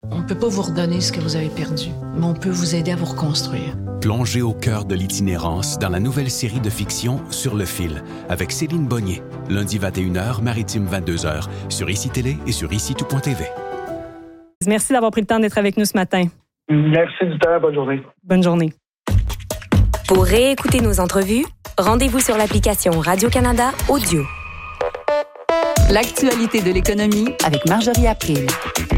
On ne peut pas vous redonner ce que vous avez perdu, mais on peut vous aider à vous reconstruire. Plongez au cœur de l'itinérance dans la nouvelle série de fiction Sur le fil avec Céline Bonnier. Lundi 21h, Maritime 22h, sur ICI Télé et sur ICI-tout.tv. Merci d'avoir pris le temps d'être avec nous ce matin. Merci du temps. Bonne journée. Bonne journée. Pour réécouter nos entrevues, rendez-vous sur l'application Radio-Canada Audio. L'actualité de l'économie avec Marjorie April.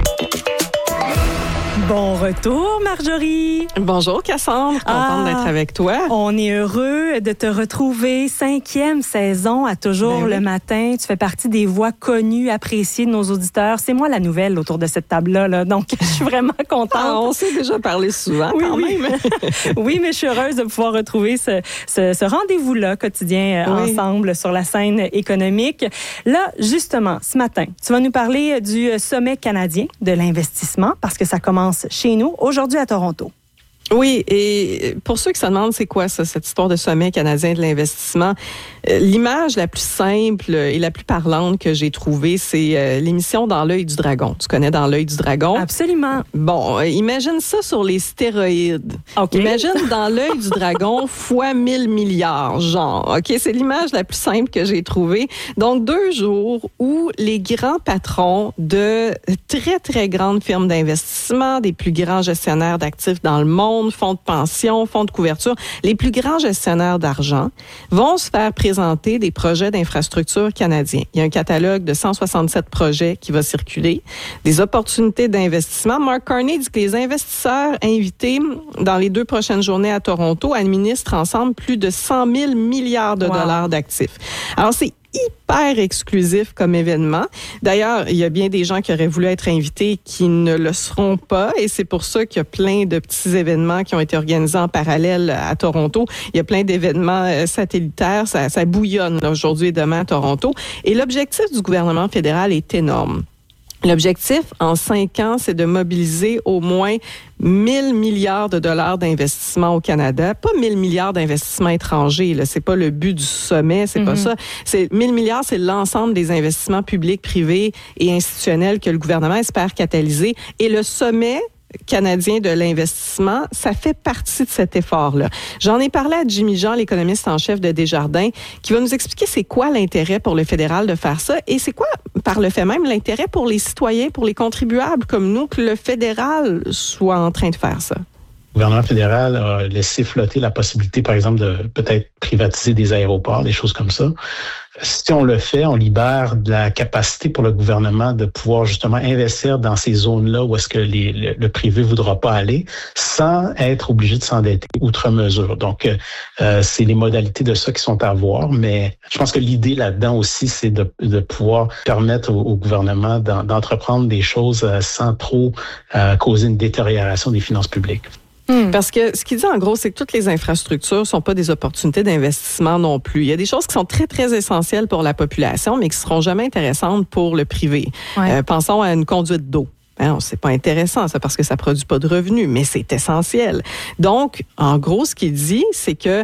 Bon retour, Marjorie. Bonjour, Cassandre. Contente d'être avec toi. On est heureux de te retrouver. 5e saison à Toujours le matin. Tu fais partie des voix connues, appréciées de nos auditeurs. C'est moi la nouvelle autour de cette table-là. Là. Donc, je suis vraiment contente. On s'est déjà parlé souvent quand même. Oui, mais je suis heureuse de pouvoir retrouver ce rendez-vous-là quotidien ensemble sur la scène économique. Là, justement, ce matin, tu vas nous parler du sommet canadien de l'investissement parce que ça commence chez nous, aujourd'hui à Toronto. Oui, et pour ceux qui se demandent c'est quoi ça, cette histoire de sommet canadien de l'investissement, l'image la plus simple et la plus parlante que j'ai trouvée, c'est l'émission Dans l'œil du dragon. Tu connais Dans l'œil du dragon? Absolument. Bon, imagine ça sur les stéroïdes. Okay. Imagine Dans l'œil du dragon fois 1000 milliards, genre. OK, c'est l'image la plus simple que j'ai trouvée. Donc, 2 jours où les grands patrons de très, très grandes firmes d'investissement, des plus grands gestionnaires d'actifs dans le monde, fonds de pension, fonds de couverture, les plus grands gestionnaires d'argent vont se faire présenter des projets d'infrastructure canadiens. Il y a un catalogue de 167 projets qui va circuler, des opportunités d'investissement. Mark Carney dit que les investisseurs invités dans les 2 prochaines journées à Toronto administrent ensemble plus de 100 000 milliards de dollars d'actifs. Alors, c'est hyper exclusif comme événement. D'ailleurs, il y a bien des gens qui auraient voulu être invités qui ne le seront pas et c'est pour ça qu'il y a plein de petits événements qui ont été organisés en parallèle à Toronto. Il y a plein d'événements satellitaires. Ça bouillonne là, aujourd'hui et demain à Toronto. Et l'objectif du gouvernement fédéral est énorme. L'objectif, en 5 ans, c'est de mobiliser au moins 1000 milliards de dollars d'investissement au Canada. Pas 1000 milliards d'investissements étrangers, là. C'est pas le but du sommet, c'est pas ça. C'est 1000 milliards, c'est l'ensemble des investissements publics, privés et institutionnels que le gouvernement espère catalyser. Et le sommet canadien de l'investissement, ça fait partie de cet effort-là. J'en ai parlé à Jimmy Jean, l'économiste en chef de Desjardins, qui va nous expliquer c'est quoi l'intérêt pour le fédéral de faire ça et c'est quoi, par le fait même, l'intérêt pour les citoyens, pour les contribuables comme nous, que le fédéral soit en train de faire ça. Le gouvernement fédéral a laissé flotter la possibilité, par exemple, de peut-être privatiser des aéroports, des choses comme ça. Si on le fait, on libère de la capacité pour le gouvernement de pouvoir justement investir dans ces zones-là où est-ce que le privé ne voudra pas aller sans être obligé de s'endetter outre mesure. Donc, c'est les modalités de ça qui sont à voir, mais je pense que l'idée là-dedans aussi, c'est de pouvoir permettre au gouvernement d'entreprendre des choses sans trop causer une détérioration des finances publiques. Parce que ce qu'il dit en gros, c'est que toutes les infrastructures sont pas des opportunités d'investissement non plus. Il y a des choses qui sont très, très essentielles pour la population, mais qui seront jamais intéressantes pour le privé. Ouais. Pensons à une conduite d'eau. Non, c'est pas intéressant, ça, parce que ça produit pas de revenus, mais c'est essentiel. Donc, en gros, ce qu'il dit, c'est que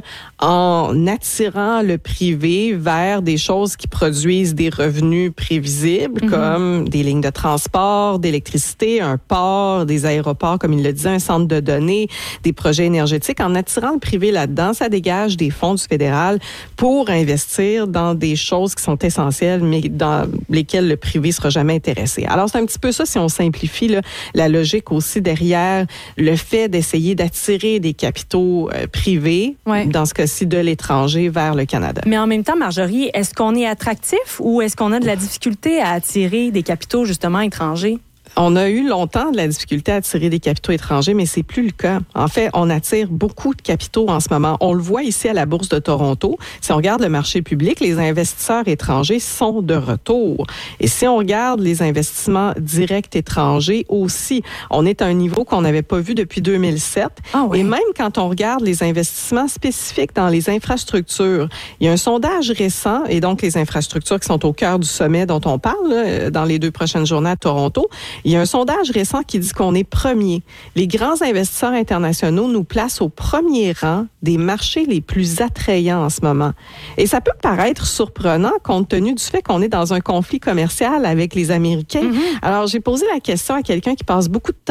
en attirant le privé vers des choses qui produisent des revenus prévisibles, comme des lignes de transport, d'électricité, un port, des aéroports, comme il le disait, un centre de données, des projets énergétiques, en attirant le privé là-dedans, ça dégage des fonds du fédéral pour investir dans des choses qui sont essentielles, mais dans lesquelles le privé sera jamais intéressé. Alors, c'est un petit peu ça, si on simplifie la logique aussi derrière le fait d'essayer d'attirer des capitaux privés, dans ce cas-ci de l'étranger, vers le Canada. Mais en même temps, Marjorie, est-ce qu'on est attractif ou est-ce qu'on a de la difficulté à attirer des capitaux justement étrangers? On a eu longtemps de la difficulté à attirer des capitaux étrangers, mais c'est plus le cas. En fait, on attire beaucoup de capitaux en ce moment. On le voit ici à la Bourse de Toronto. Si on regarde le marché public, les investisseurs étrangers sont de retour. Et si on regarde les investissements directs étrangers aussi, on est à un niveau qu'on n'avait pas vu depuis 2007. Ah oui. Et même quand on regarde les investissements spécifiques dans les infrastructures, il y a un sondage récent, et donc les infrastructures qui sont au cœur du sommet dont on parle là, dans les 2 prochaines journées à Toronto, il y a un sondage récent qui dit qu'on est premier. Les grands investisseurs internationaux nous placent au premier rang des marchés les plus attrayants en ce moment. Et ça peut paraître surprenant compte tenu du fait qu'on est dans un conflit commercial avec les Américains. Alors, j'ai posé la question à quelqu'un qui passe beaucoup de temps